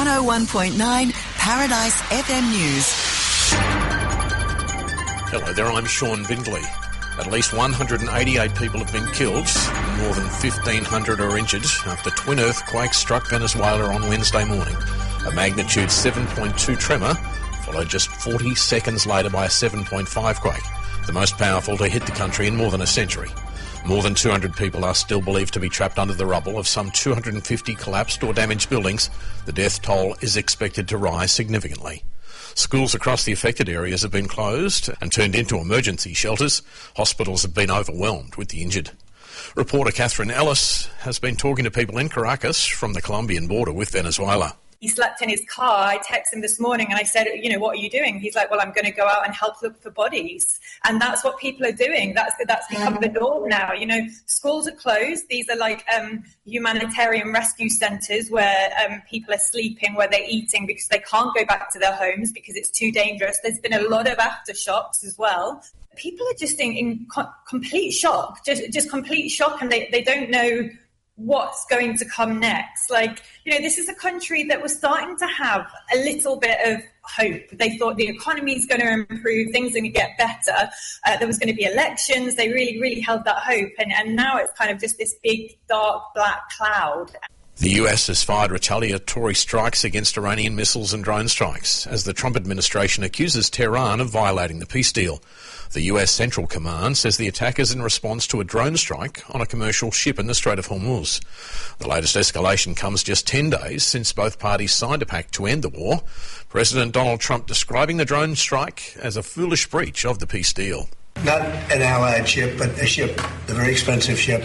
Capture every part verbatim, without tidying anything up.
one oh one point nine Paradise F M News. Hello there, I'm Sean Bindley. At least one hundred eighty-eight people have been killed and more than fifteen hundred are injured after twin earthquakes struck Venezuela on Wednesday morning. A magnitude seven point two tremor followed just forty seconds later by a seven point five quake, the most powerful to hit the country in more than a century. More than two hundred people are still believed to be trapped under the rubble of some two hundred fifty collapsed or damaged buildings. The death toll is expected to rise significantly. Schools across the affected areas have been closed and turned into emergency shelters. Hospitals have been overwhelmed with the injured. Reporter Catherine Ellis has been talking to people in Caracas from the Colombian border with Venezuela. He slept in his car. I texted him this morning and I said, you know, what are you doing? He's like, well, I'm going to go out and help look for bodies. And that's what people are doing. That's that's become the norm now. You know, schools are closed. These are like um, humanitarian rescue centres where um, people are sleeping, where they're eating because they can't go back to their homes because it's too dangerous. There's been a lot of aftershocks as well. People are just in, in co- complete shock, just just complete shock, and they, they don't know what's going to come next. Like, you know, this is a country that was starting to have a little bit of hope. They thought the economy is going to improve, things are going to get better. Uh, there was going to be elections. They really, really held that hope. And, and now it's kind of just this big, dark, black cloud. The U S has fired retaliatory strikes against Iranian missiles and drone strikes as the Trump administration accuses Tehran of violating the peace deal. The U S Central Command says the attack is in response to a drone strike on a commercial ship in the Strait of Hormuz. The latest escalation comes just ten days since both parties signed a pact to end the war. President Donald Trump describing the drone strike as a foolish breach of the peace deal. Not an allied ship, but a ship, a very expensive ship,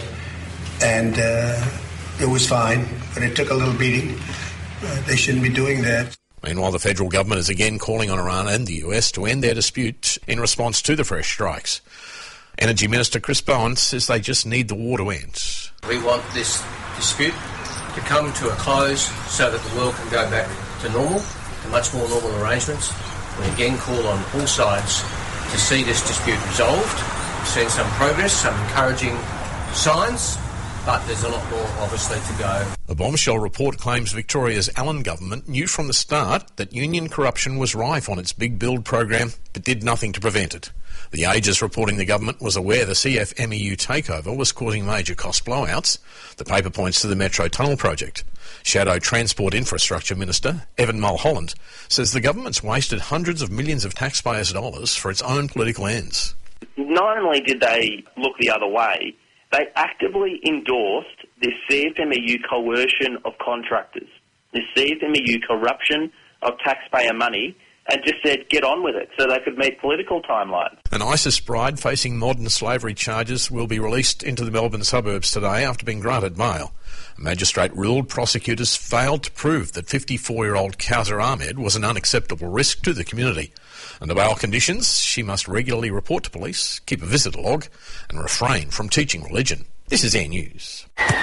and uh, it was fine, but it took a little beating. Uh, they shouldn't be doing that. Meanwhile, the federal government is again calling on Iran and the U S to end their dispute in response to the fresh strikes. Energy Minister Chris Bowen says they just need the war to end. We want this dispute to come to a close so that the world can go back to normal, to much more normal arrangements. We again call on all sides to see this dispute resolved. We've seen some progress, some encouraging signs, but there's a lot more, obviously, to go. A bombshell report claims Victoria's Allen government knew from the start that union corruption was rife on its big build program, but did nothing to prevent it. The Age is reporting the government was aware the C F M E U takeover was causing major cost blowouts. The paper points to the Metro Tunnel project. Shadow Transport Infrastructure Minister Evan Mulholland says the government's wasted hundreds of millions of taxpayers' dollars for its own political ends. Not only did they look the other way, they actively endorsed this C F M E U coercion of contractors, this C F M E U corruption of taxpayer money, and just said, get on with it, so they could meet political timelines. An ISIS bride facing modern slavery charges will be released into the Melbourne suburbs today after being granted bail. A magistrate ruled prosecutors failed to prove that fifty-four-year-old Kawsar Ahmed was an unacceptable risk to the community. Under bail conditions, she must regularly report to police, keep a visitor log, and refrain from teaching religion. This is Air News.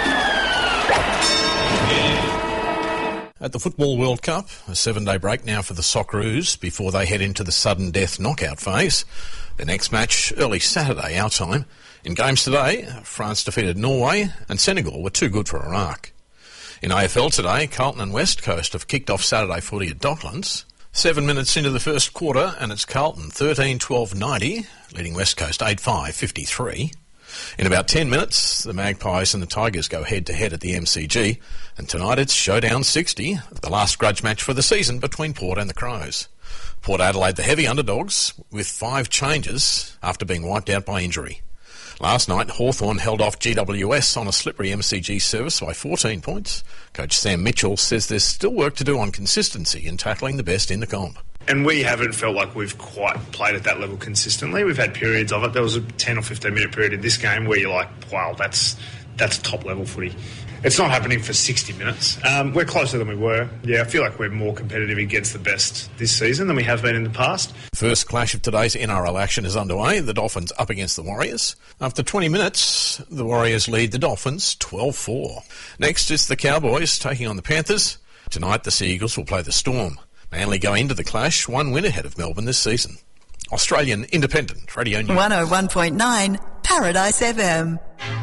At the Football World Cup, a seven-day break now for the Socceroos before they head into the sudden death knockout phase. The next match early Saturday, our time. In games today, France defeated Norway and Senegal were too good for Iraq. In A F L today, Carlton and West Coast have kicked off Saturday footy at Docklands. Seven minutes into the first quarter, and it's Carlton thirteen twelve ninety, leading West Coast eight five fifty-three. In about ten minutes, the Magpies and the Tigers go head-to-head at the M C G, and tonight it's Showdown sixty, the last grudge match for the season between Port and the Crows. Port Adelaide the heavy underdogs, with five changes after being wiped out by injury. Last night, Hawthorn held off G W S on a slippery M C G service by fourteen points. Coach Sam Mitchell says there's still work to do on consistency in tackling the best in the comp. And we haven't felt like we've quite played at that level consistently. We've had periods of it. There was a ten or fifteen minute period in this game where you're like, wow, that's that's top level footy. It's not happening for sixty minutes. Um, we're closer than we were. Yeah, I feel like we're more competitive against the best this season than we have been in the past. First clash of today's N R L action is underway. The Dolphins up against the Warriors. After twenty minutes, the Warriors lead the Dolphins twelve four. Next is the Cowboys taking on the Panthers. Tonight, the Sea Eagles will play the Storm. Manly go into the clash, one win ahead of Melbourne this season. Australian Independent Radio News. one oh one point nine Paradise F M.